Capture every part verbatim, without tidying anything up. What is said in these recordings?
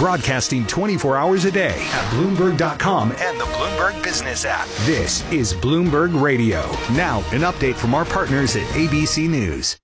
broadcasting twenty-four hours a day at Bloomberg dot com and the Bloomberg Business app. This is Bloomberg Radio. Now, an update from our partners at A B C News.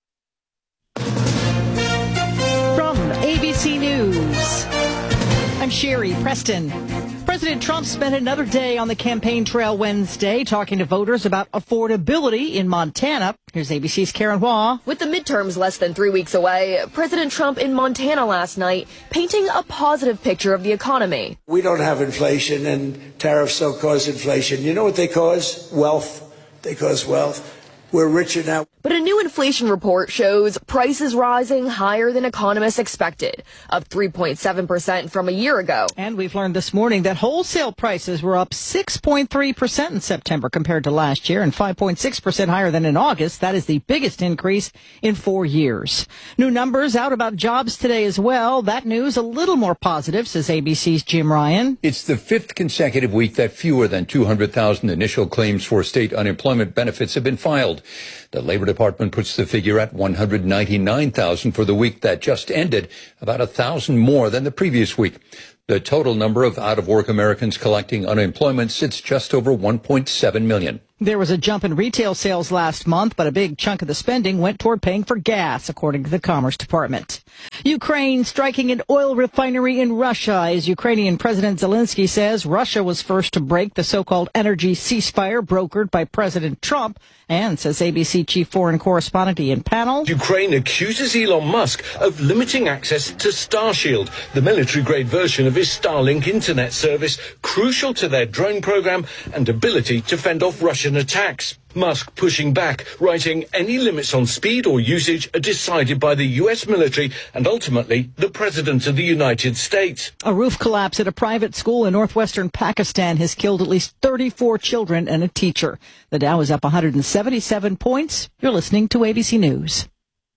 From A B C News, I'm Sherry Preston. President Trump spent another day on the campaign trail Wednesday talking to voters about affordability in Montana. Here's A B C's Karen Hua. With the midterms less than three weeks away, President Trump in Montana last night painting a positive picture of the economy. We don't have inflation, and tariffs don't cause inflation. You know what they cause? Wealth. They cause wealth. We're richer now. But a new inflation report shows prices rising higher than economists expected, up three point seven percent from a year ago. And we've learned this morning that wholesale prices were up six point three percent in September compared to last year and five point six percent higher than in August. That is the biggest increase in four years. New numbers out about jobs today as well. That news a little more positive, says A B C's Jim Ryan. It's the fifth consecutive week that fewer than two hundred thousand initial claims for state unemployment benefits have been filed. The Labor Department puts the figure at one hundred ninety-nine thousand for the week that just ended, about a thousand more than the previous week. The total number of out-of-work Americans collecting unemployment sits just over one point seven million. There was a jump in retail sales last month, but a big chunk of the spending went toward paying for gas, according to the Commerce Department. Ukraine striking an oil refinery in Russia, as Ukrainian President Zelensky says Russia was first to break the so-called energy ceasefire brokered by President Trump, and says A B C chief foreign correspondent Ian Pannell. Ukraine accuses Elon Musk of limiting access to Starshield, the military-grade version of his Starlink internet service, crucial to their drone program and ability to fend off Russian attacks. Musk pushing back, writing any limits on speed or usage are decided by the U S military and ultimately the President of the United States. A roof collapse at a private school in northwestern Pakistan has killed at least thirty-four children and a teacher. The Dow is up one hundred seventy-seven points. You're listening to A B C News.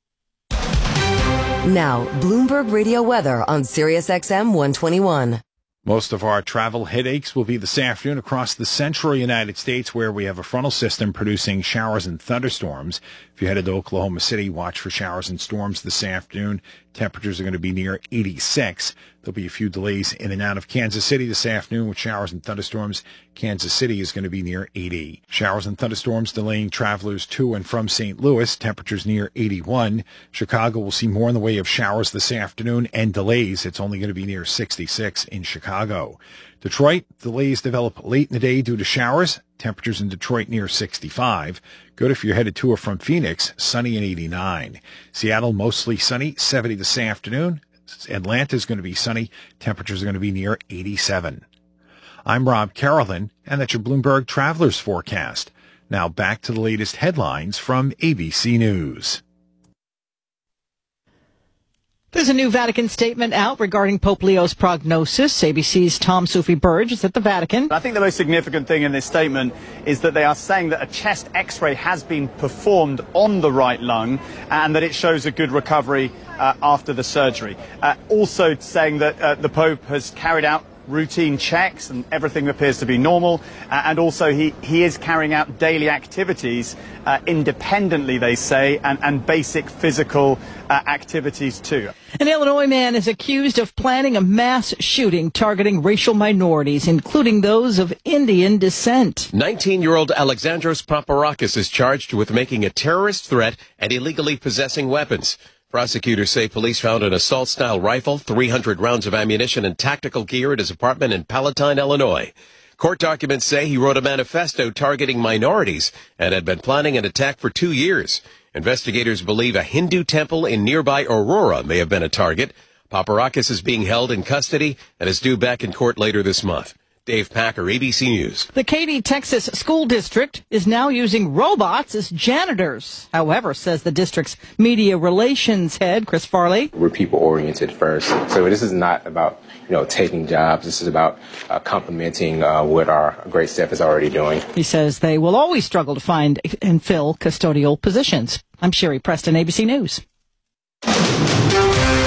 Now, Bloomberg Radio weather on Sirius X M one twenty-one. Most of our travel headaches will be this afternoon across the central United States, where we have a frontal system producing showers and thunderstorms. If you headed to Oklahoma City, watch for showers and storms this afternoon. Temperatures are going to be near eighty-six. There'll be a few delays in and out of Kansas City this afternoon with showers and thunderstorms. Kansas City is going to be near eighty. Showers and thunderstorms delaying travelers to and from Saint Louis. Temperatures near eighty-one. Chicago will see more in the way of showers this afternoon and delays. It's only going to be near sixty-six in Chicago. Detroit, delays develop late in the day due to showers. Temperatures in Detroit near sixty-five. Good if you're headed to or from Phoenix, sunny and eighty-nine. Seattle, mostly sunny, seventy this afternoon. Atlanta is going to be sunny. Temperatures are going to be near eighty-seven. I'm Rob Carolyn, and that's your Bloomberg Travelers Forecast. Now back to the latest headlines from A B C News. There's a new Vatican statement out regarding Pope Leo's prognosis. A B C's Tom Sufi Burge is at the Vatican. I think the most significant thing in this statement is that they are saying that a chest x-ray has been performed on the right lung and that it shows a good recovery uh, after the surgery. Uh, also saying that uh, the Pope has carried out routine checks and everything appears to be normal, uh, and also he, he is carrying out daily activities uh, independently, they say, and, and basic physical uh, activities too. An Illinois man is accused of planning a mass shooting targeting racial minorities, including those of Indian descent. nineteen-year-old Alexandros Paparakis is charged with making a terrorist threat and illegally possessing weapons. Prosecutors say police found an assault-style rifle, three hundred rounds of ammunition, and tactical gear at his apartment in Palatine, Illinois. Court documents say he wrote a manifesto targeting minorities and had been planning an attack for two years. Investigators believe a Hindu temple in nearby Aurora may have been a target. Paparakis is being held in custody and is due back in court later this month. Dave Packer, A B C News. The Katy, Texas School District is now using robots as janitors. However, says the district's media relations head, Chris Farley, we're people-oriented first. So this is not about, you know, taking jobs. This is about uh, complementing uh, what our great staff is already doing. He says they will always struggle to find and fill custodial positions. I'm Sherry Preston, A B C News. This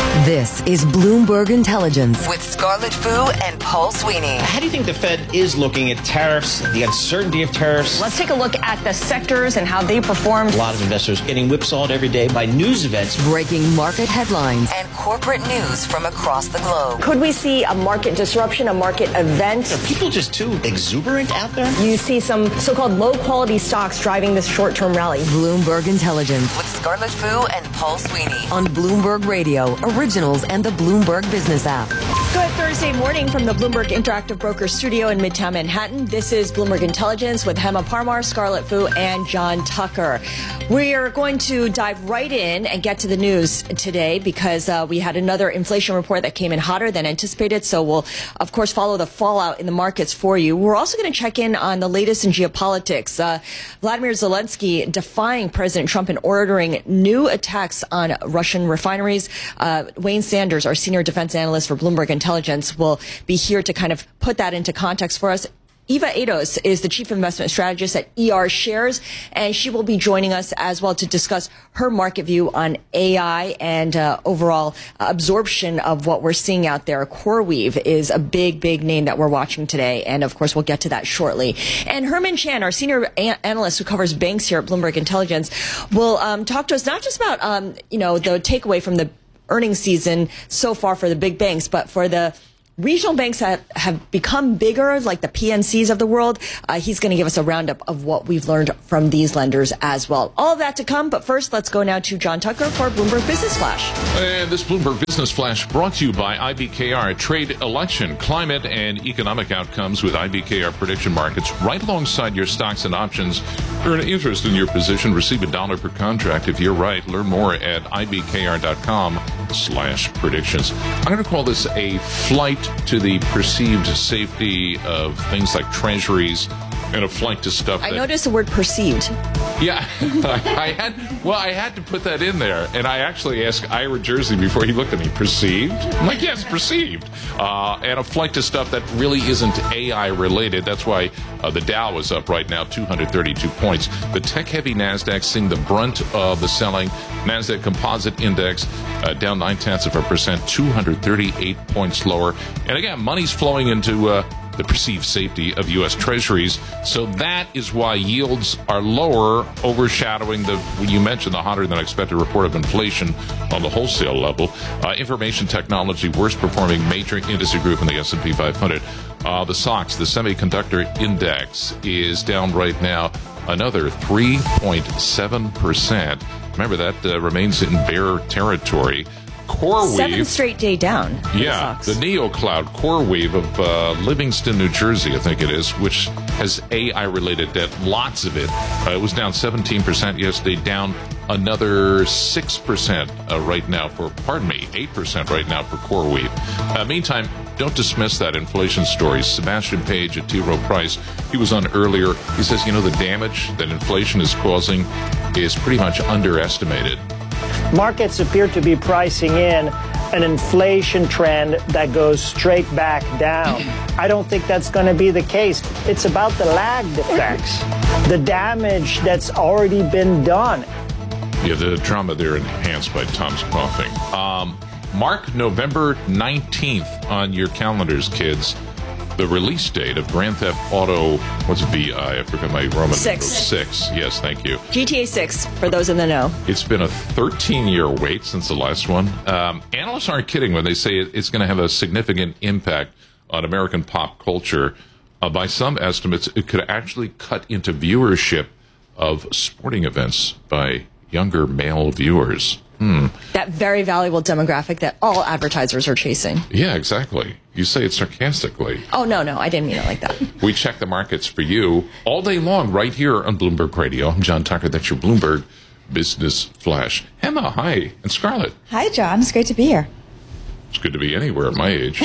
This is Bloomberg Intelligence with Scarlett Fu and Paul Sweeney. How do you think the Fed is looking at tariffs, the uncertainty of tariffs? Let's take a look at the sectors and how they performed. A lot of investors getting whipsawed every day by news events. Breaking market headlines and corporate news from across the globe. Could we see a market disruption, a market event? Are people just too exuberant out there? You see some so-called low-quality stocks driving this short-term rally. Bloomberg Intelligence with Scarlett Fu and Paul Sweeney on Bloomberg Radio, Originals, and the Bloomberg Business app. Good Thursday morning from the Bloomberg Interactive Brokers studio in Midtown Manhattan. This is Bloomberg Intelligence with Hema Parmar, Scarlett Fu, and John Tucker. We are going to dive right in and get to the news today because uh, we had another inflation report that came in hotter than anticipated. So we'll, of course, follow the fallout in the markets for you. We're also going to check in on the latest in geopolitics. Uh, Vladimir Zelensky defying President Trump and ordering new attacks on Russian refineries. Uh, Wayne Sanders, our senior defense analyst for Bloomberg Intelligence, will be here to kind of put that into context for us. Eva Ados is the chief investment strategist at E R Shares, and she will be joining us as well to discuss her market view on A I and uh, overall absorption of what we're seeing out there. CoreWeave is a big, big name that we're watching today, and of course we'll get to that shortly. And Herman Chan, our senior a- analyst who covers banks here at Bloomberg Intelligence, will um, talk to us not just about um, you know the takeaway from the earnings season so far for the big banks, but for the regional banks that have become bigger, like the P N Cs of the world. Uh, he's going to give us a roundup of what we've learned from these lenders as well. All of that to come, but first, let's go now to John Tucker for Bloomberg Business Flash. And this Bloomberg Business Flash brought to you by I B K R. Trade election, climate, and economic outcomes with I B K R prediction markets right alongside your stocks and options. Earn interest in your position. Receive a dollar per contract if you're right. Learn more at ibkr.com slash predictions. I'm going to call this a flight to the perceived safety of things like treasuries and a flight to stuff I that, noticed the word perceived. Yeah, I had, well, I had to put that in there. And I actually asked Ira Jersey before he looked at me, perceived? I'm like, yes, perceived. Uh, and a flight to stuff that really isn't A I related. That's why uh, the Dow is up right now, two hundred thirty-two points. The tech-heavy NASDAQ seeing the brunt of the selling. NASDAQ Composite Index uh, down nine-tenths of a percent, two hundred thirty-eight points lower. And again, money's flowing into uh, the perceived safety of U S Treasuries. So that is why yields are lower, overshadowing the, when you mentioned, the hotter than expected report of inflation on the wholesale level. Uh, information technology, worst performing major industry group in the S and P five hundred. Uh, the S O X, the Semiconductor Index, is down right now another three point seven percent. Remember, that uh, remains in bear territory. CoreWeave, Seventh straight day down. Yeah, the NeoCloud CoreWeave of uh, Livingston, New Jersey, I think it is, which has A I-related debt, lots of it. Uh, it was down seventeen percent yesterday, down another six percent uh, right now for, pardon me, eight percent right now for CoreWeave. Uh, meantime, don't dismiss that inflation story. Sebastian Page at T. Rowe Price, he was on earlier. He says, you know, the damage that inflation is causing is pretty much underestimated. Markets appear to be pricing in an inflation trend that goes straight back down. I don't think that's going to be the case. It's about the lagged effects, the damage that's already been done. Yeah, the drama there enhanced by Tom's coughing. Um, mark November nineteenth on your calendars, kids. The release date of Grand Theft Auto, what's V I? I forgot my Roman Six. number. Six. Yes, thank you. G T A six, for those in the know. It's been a thirteen-year wait since the last one. Um, analysts aren't kidding when they say it's going to have a significant impact on American pop culture. Uh, by some estimates, it could actually cut into viewership of sporting events by younger male viewers. Hmm. That very valuable demographic that all advertisers are chasing. Yeah, exactly. You say it sarcastically. Oh, no, no, I didn't mean it like that. We check the markets for you all day long right here on Bloomberg Radio. I'm John Tucker. That's your Bloomberg Business Flash. Hema, hi. And Scarlett. Hi, John. It's great to be here. It's good to be anywhere at my age.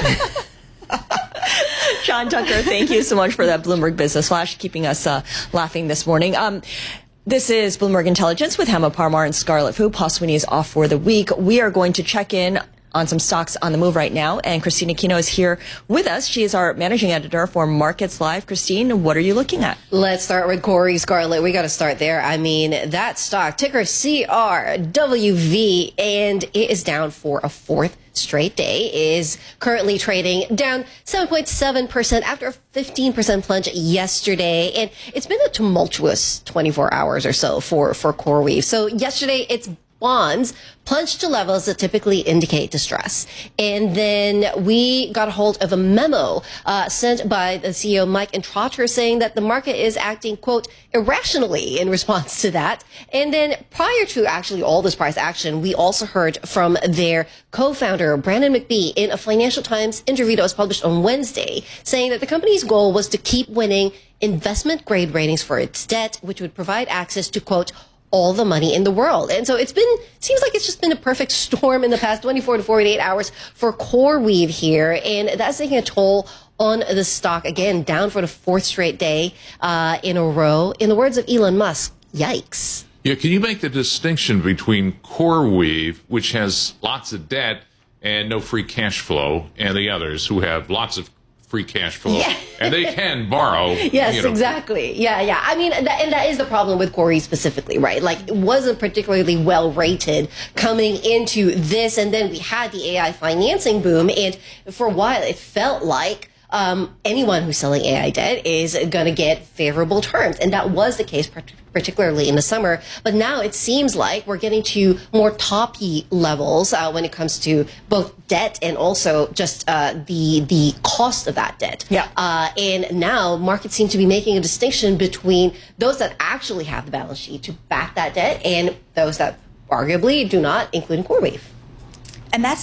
John Tucker, thank you so much for that Bloomberg Business Flash, keeping us uh, laughing this morning. Um, This is Bloomberg Intelligence with Hema Parmar and Scarlett Fu. Paul Sweeney is off for the week. We are going to check in on some stocks on the move right now. And Christine Aquino is here with us. She is our managing editor for Markets Live. Christine, what are you looking at? Let's start with Corey, Scarlett. We got to start there. I mean, that stock, ticker C R W V, and it is down for a fourth straight day, is currently trading down seven point seven percent after a fifteen percent plunge yesterday. And it's been a tumultuous twenty-four hours or so for, for CoreWeave. So yesterday, it's bonds plunged to levels that typically indicate distress. And then we got a hold of a memo uh, sent by the C E O, Mike Intrater, saying that the market is acting, quote, irrationally in response to that. And then prior to actually all this price action, we also heard from their co-founder, Brandon McBee, in a Financial Times interview that was published on Wednesday, saying that the company's goal was to keep winning investment grade ratings for its debt, which would provide access to, quote, all the money in the world. And so it's been, seems like it's just been a perfect storm in the past twenty-four to forty-eight hours for CoreWeave here. And that's taking a toll on the stock, again, down for the fourth straight day uh, in a row. In the words of Elon Musk, yikes. Yeah, can you make the distinction between CoreWeave, which has lots of debt and no free cash flow, and the others who have lots of free cash flow, yeah. and they can borrow. Yes, you know. Exactly. Yeah, yeah. I mean, that, and that is the problem with Corey specifically, right? Like, it wasn't particularly well rated coming into this, and then we had the A I financing boom, and for a while it felt like Um, anyone who's selling A I debt is going to get favorable terms. And that was the case, particularly in the summer. But now it seems like we're getting to more toppy levels uh, when it comes to both debt and also just uh, the the cost of that debt. Yeah. Uh, and now markets seem to be making a distinction between those that actually have the balance sheet to back that debt and those that arguably do not, including CoreWeave. And that's